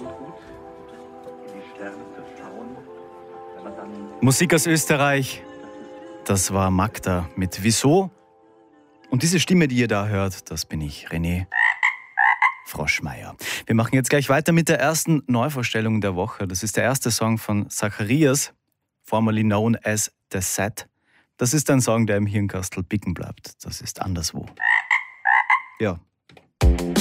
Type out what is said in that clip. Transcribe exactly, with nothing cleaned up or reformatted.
Musik aus Österreich, das war Magda mit Wieso? Und diese Stimme, die ihr da hört, das bin ich, René Froschmeier. Wir machen jetzt gleich weiter mit der ersten Neuvorstellung der Woche. Das ist der erste Song von Zacharias, formerly known as The Set. Das ist ein Song, der im Hirnkastel bicken bleibt. Das ist anderswo. Ja.